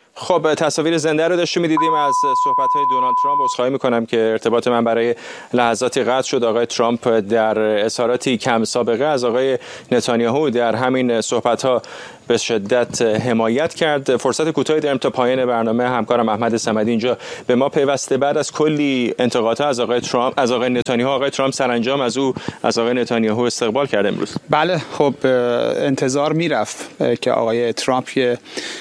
خب تصاویر زنده رو داشتیم می‌دیدیم از صحبت‌های دونالد ترامپ. عذرخواهی می‌کنم که ارتباط من برای لحظاتی قطع شد. آقای ترامپ در اظهاراتی کم سابقه از آقای نتانیاهو در همین صحبت‌ها به شدت حمایت کرد. فرصت کوتاهی داریم تا پایان برنامه. همکارم احمد صمدی اینجا به ما پیوسته. بعد از کلی انتقادها از آقای ترامپ، از آقای نتانیاهو، آقای ترامپ سرانجام از آقای نتانیاهو استقبال کرد امروز. بله، خب انتظار میرفت که آقای ترامپ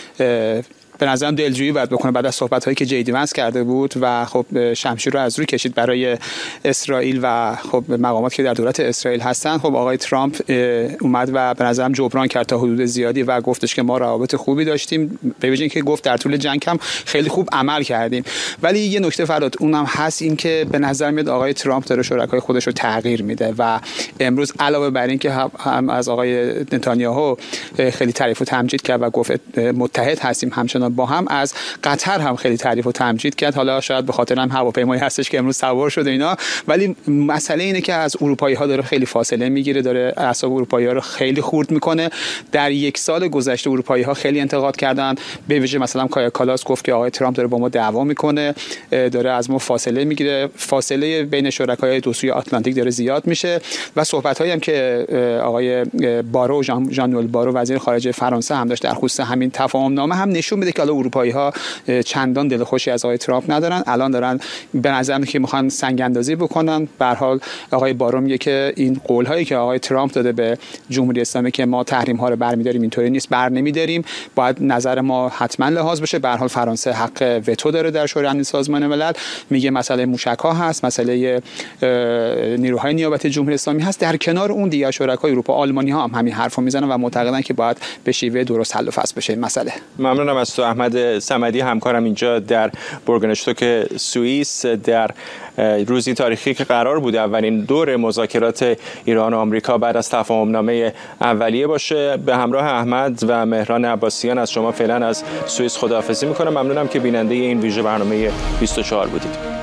به نظرم دلجویی باید بکنه بعد از صحبت‌هایی که جی دی ونس کرده بود و خب شمشیر رو از روی کشید برای اسرائیل و خب مقامات که در دولت اسرائیل هستن. خب آقای ترامپ اومد و به نظرم جبران کرد تا حدود زیادی و گفتش که ما روابط خوبی داشتیم، به ویژه اینکه گفت در طول جنگ هم خیلی خوب عمل کردیم. ولی یه نکته فرات اونم هست، این که به نظر میاد آقای ترامپ داره شرکای خودش رو تغییر میده و امروز علاوه بر این که هم از آقای نتانیاهو خیلی تعریف و تمجید کرد و گفت متحد هستیم، همچنان با هم از قطر هم خیلی تعریف و تمجید کرد. حالا شاید به خاطر هم هواپیمایی هستش که امروز سوار شده اینا، ولی مسئله اینه که از اروپایی‌ها داره خیلی فاصله میگیره، داره اعصاب اروپایی‌ها رو خیلی خورد میکنه. در یک سال گذشته اروپایی‌ها خیلی انتقاد کردن، به ویژه مثلا کایا کالاس گفت که آقای ترامپ داره با ما دعوا میکنه، داره از ما فاصله میگیره، فاصله بین شرکای دو سوی آتلانتیک داره زیاد میشه. و صحبت‌هایی هم که آقای بارو ژان نوئل بارو وزیر خارجه فرانسه هم داشت در خصوص همین تفاهم‌نامه هم نشون میده که اروپایی‌ها چندان دلخوشی از آقای ترامپ ندارن. الان دارن به نظر میاد که میخوان سنگ اندازی بکنن. به هر حال آقای بارو میگه که این قول‌هایی که آقای ترامپ داده به جمهوری اسلامی که ما تحریم‌ها رو برمی‌داریم، اینطوری نیست، برنمی‌داریم، باید نظر ما حتما لحاظ بشه. به هر حال فرانسه حق وتو داره در شورای امنیت سازمان ملل. میگه مسئله موشک‌ها هست، مسئله نیروهای نیابتی جمهوری اسلامی هست. در کنار اون دیگر شرکای اروپا، آلمانی‌ها هم همین حرفو میزنن و معتقدن که باید به شیوه درست حل و فصل بشه این مسئله. ممنونم از تو احمد صمدی، همکارم اینجا در بورگنشتوک سوئیس. در روزی تاریخی که قرار بود اولین دور مذاکرات ایران و آمریکا بعد از تفاهم‌نامه اولیه باشه، به همراه احمد و مهران عباسیان از شما فعلا از سوئیس خداحافظی میکنم. ممنونم که بیننده این ویژه برنامه 24 بودید.